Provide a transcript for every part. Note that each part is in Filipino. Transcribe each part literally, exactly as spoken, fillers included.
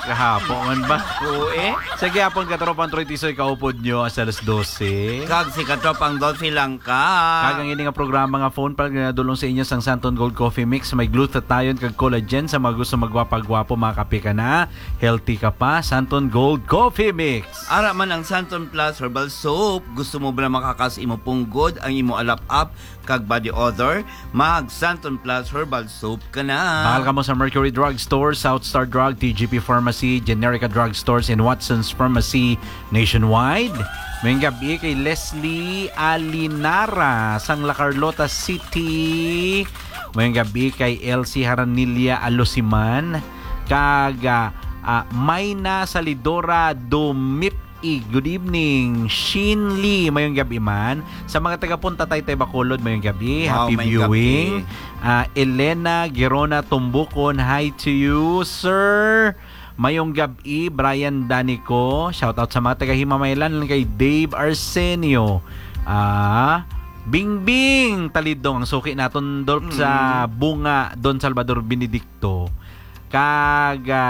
Kahapon man ba? Oo eh. Sa gihapon katropang Troy Tisoy kaupod nyo sa alas dose. Kag si Katropang Dolphy lang ka. Kagang ini nga programa nga phone pag nadulong sa inyo sang Santon Gold Coffee Mix. May glutathione kag collagen sa mga gusto magwapagwapo, mga kape ka na. Healthy ka pa. Santon Gold Coffee Mix. Ara man ang Santon Plus Herbal Soap. Gusto mo ba na makakas imo punggod ang imo alap-up kag body odor? Mag Santon Plus Herbal Soap ka na. Mahal ka mo sa Mercury Drug Store, South Star Drug, T G P Pharmacy, Generica Drug Stores, and Watson's Pharmacy nationwide. May gabi kay Leslie Alinara sang La Carlota City. May gabi kay Elsie Haranilia Alosiman. Kaga uh, Mayna Salidora Dumip. Good evening, Shin Lee. Mayong gabi man. Sa mga taga-punta Taytay Bacolod, mayong gabi. Wow, Happy may viewing. Uh, Elena Gerona Tumbukon, hi to you, sir. Mayong gabi, Brian Danico. Shout out sa mga taga-Himamaylan kay Dave Arsenio. Ah, Bing Bing Talidong ang suki naton dolp mm. sa Bunga Don Salvador Benedicto. Kaga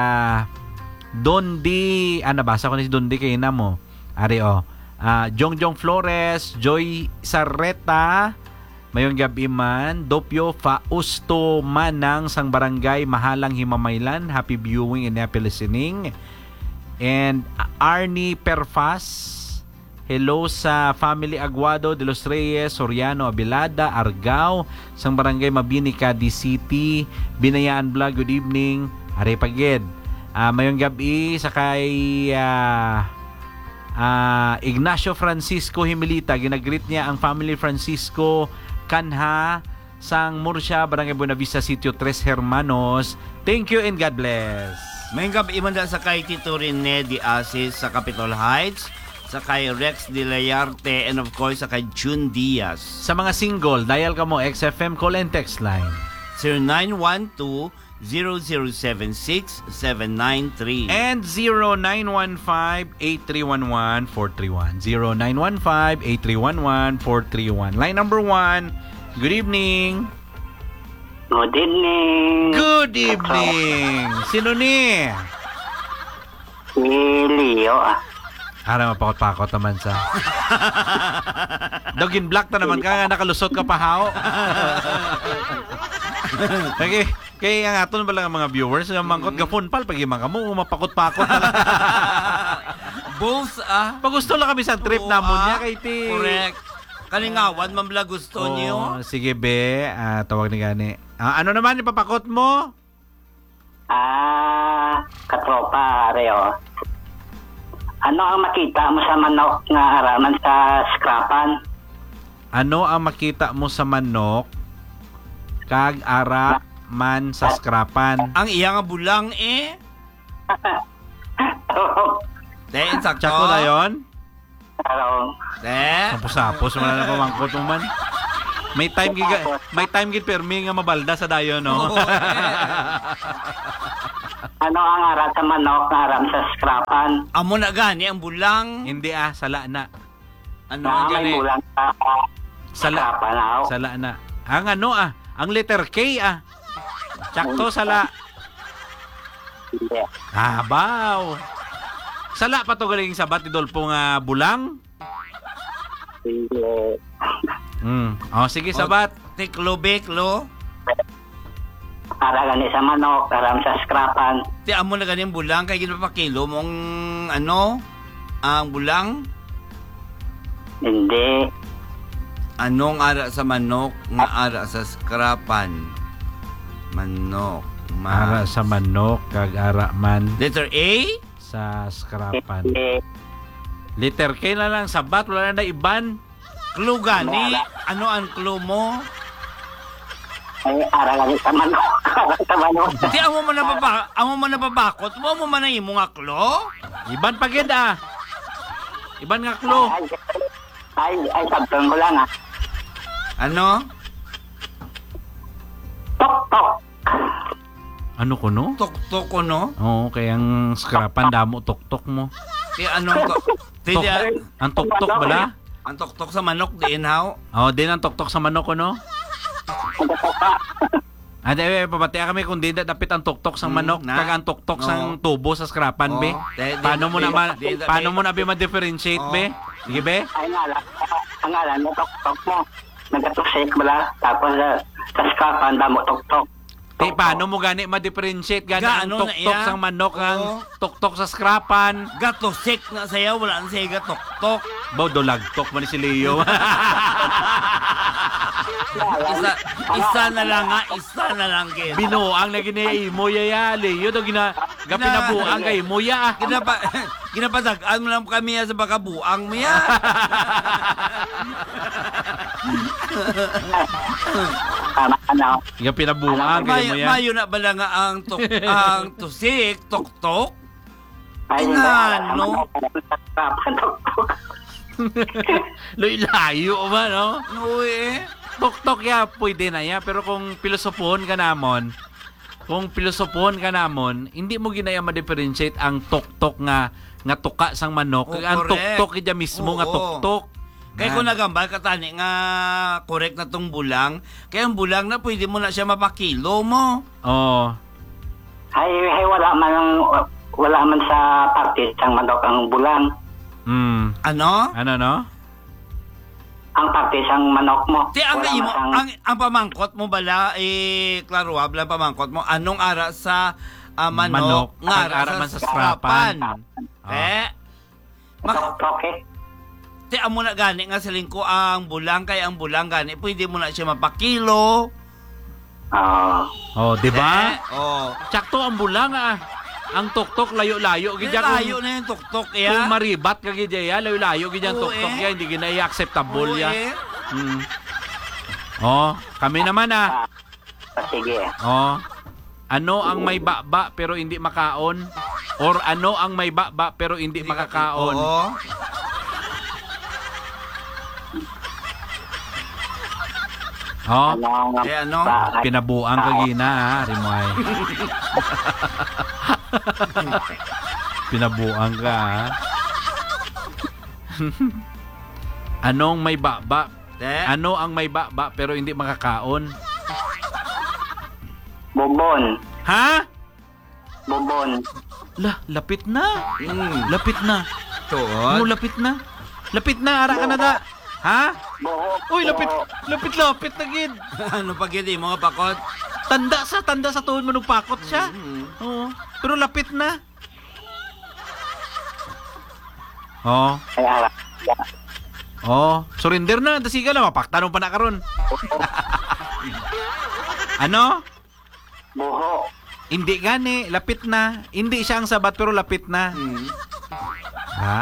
Dondi, ah, nabasa ko na si Dondi kay na mo. Ari o. Uh, Jongjong Flores, Joy Sarreta, mayong gabi man. Dopyo Fausto Manang sang barangay Mahalang Himamaylan. Happy viewing and happy listening. And Arnie Perfas, hello sa family Aguado de los Reyes, Soriano, Abilada, Argao, sang barangay Mabini, Cadiz City. Binayaan Vlog, good evening. Ari pagid. Uh, mayong gabi sa kay uh, uh, Ignacio Francisco Himilita. Ginagreet niya ang family Francisco Kanha sang Murcia, Barangay Buenavista, Sitio Tres Hermanos. Thank you and God bless. Mayong gabi imanda sa kay Tito Rene Di Asis sa Capitol Heights, sa kay Rex De Layarte, and of course sa kay June Diaz. Sa mga single, dial ka mo X F M call and text line zero nine one two zero zero seven six seven nine three and zero nine one five eight three one one four three one. zero nine one five eight three one one four three one. Line number one. Good evening. Good evening. Good evening. Sino ni? Si Leo ah. Para mapakot-pakot naman sa. Dogin black ta naman ka, nakalusot ka pa hao. Okay. Kaya nga aton ba lang ang mga viewers nga mangkot gafon pal pag imang kamo mapakot-pakot na lang. Both ah. Pag gusto lang kami sa trip Oo, namon ah. niya kay ti. Correct. Kalingawan man bala gusto Oh, niyo. sige be, ah, tawag ni gani. Ah, ano naman ipapakot mo? Ah, katropa, Reo. Ano ang makita mo sa manok nga araman sa skrapan? Ano ang makita mo sa manok kag ara man sa skrapan? Ang iya nga bulang eh. Te, insakto. Tsako na yon? Hello. Te. Sapos-sapos wala na pamangkot mo man. May time gid may time gid permi nga mabalda sa dayon no. Oo, eh. Ano ang ara sa manok nga aram sa skrapan? Amo na gani ang bulang. Hindi ah, sala na. Ano Na ang may gani? bulang sa Sala. skrapan aw. Sala na. Ang ano ah, ang letter K ah. Tsakto sala. Hindi. Ah, baw. Sala pa to galing sa Batidolpo nga bulang. Hindi. Mm. Oh, sige sabat. Tiklo beklo. Ara gani sa manok aram sa skrapan. Ti amo na gani ang bulang kay ginapakilo mong ano? Ang bulang. Hindi. Anong ara sa manok nga ara sa skrapan? Manok. Ma- Ara sa manok kag ara man Letter A? sa skrapan. Hindi. Letter K na lang sabat, wala na iban. Clue gani? Ano ang clue mo? Ay, ara gani sa manok. Ara sa manok. Ti amo man nababa, amo man nababakot, mo mo man na imo nga clue? Iban pagid ah. Iban nga klo. Ay, ay, ay, sabton ko lang ah. Ano? Tok, tok. Ano ko no? Tok-tok ko no? Oo, kaya ang skrapan damo tok-tok mo. Ti anong to? Ti Tok, di- ang tok-tok bala? ang tok-tok sa manok diin haw? Oh, din ang tok-tok sa manok ko no? Ade, eh, pabatia kami kung di dapit ang tuktok sang Mm, manok, na. kag ang tuktok Oo. sang tubo sa skrapan, Oo. be. Di- di- Paano mo di- naman, di- di- paano di- mo na be ma-differentiate, Oo. be? Sige, be? Ay nga lang, ang ngalan mo, tok-tok mo. Nagatusik bala, tapos uh, sa skapan, damo tok-tok. Eh, paano mo gani ma-differentiate gani Ga, ang ano na tuktok iya? sang manok, ang Oo. tuktok sa skrapan? Gatosik na saya, wala na siya gatok-tok. Baw, dolagtok man ni si Leo. Isa, isa na lang nga, isa na lang kid. Binuang na gini mo ya Leo, do gina, gapinabuang kay mo ya. Ginapa, ginapasagaan mo lang kami ya sa bakabuang mo ya. Tama, ano? Gapinabuang kay mo Mayo, ya. mayo na bala nga ang, tok, ang tusik, tok-tok. Ay, Ay, nga, no? Sa skapan, tok-tok. Loy layo ba, no? No eh. Tuktok ya, pwede na ya. Pero kung pilosopon ka namon, kung pilosopon ka namon, hindi mo ginaya ma-differentiate ang tuktok nga nga tuka sang manok. Oh, ang correct. tuktok kaya mismo Oo. nga tuktok. Kaya kung nagambal ka tani nga correct na tong bulang, kaya ang bulang na pwede mo na siya mapakilo mo. Oh. Ay, ay, wala man, wala man sa party, sang manok ang bulang. Hmm. Ano? Ano no? Ang party, sang manok mo. Ti ang Wala imo, man sang- ang ang pamangkot mo bala eh klaro habla pamangkot mo anong ara sa ah, manok, Manok, nga ang ara man sa skrapan. Ah. Eh mak tok-tok eh. ti amo na gani nga siling ko ang bulang kay ang bulang gani pwede mo na siya mapakilo. Oo. Oh, di ba? Eh, oh. Tsakto ang bulang ah. Ang tuktok layo-layo Kaya gidya layo kung, na yung tuktok kung ya. maribat ka gidya ya, layo-layo gidya ang Oo, tuktok eh. ya, hindi ginaya acceptable Oo, ya. eh. Hmm. Oh, kami naman ah. Ah, sige. Oh. Ano ang may baba pero hindi makaon? Or ano ang may baba pero hindi makakaon? Oo. Oh, Ano nga Eh, ano? ba- ay, pinabuang ka gina ha, Rimoy. Pinabuang ka ha. Anong may baba? Eh, Ano ang may baba pero hindi makakaon? Bubon. Ha? Bubon. La, lapit na. mm, Lapit na. tuod. Ano, lapit na. Lapit na, ara ka na da. Ha? Buhok. Uy, lapit, buhok. lapit, lapit na gid. Ano pa gid mga pakot? Tanda sa, tanda sa tuhod mo nung pakot siya. Mm. Oo. Pero lapit na. Oo. Ay, ara. Oh, surrender na. Dasiga na, mapaktanong pa na karon. Ano? Buhok. Hindi gani, lapit na. Hindi siya ang sabat pero lapit na. Mm. Ha?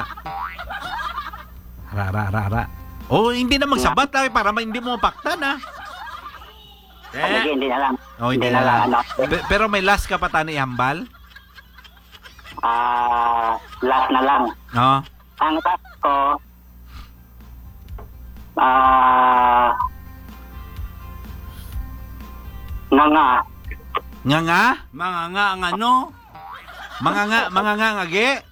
Ra, ra, ra, ra. Oh, hindi na magsabat tayo para ma- hindi mo mapaktan ha. Sige, Eh, hindi na lang. Oh, hindi na lang. Ano. Pe- pero may last ka pa tani hambal? Ah, last na lang. No. Ang last ko, ah, nga nga, Nga nga? mga nga ang ano? Mga nga, mga nga ngagi?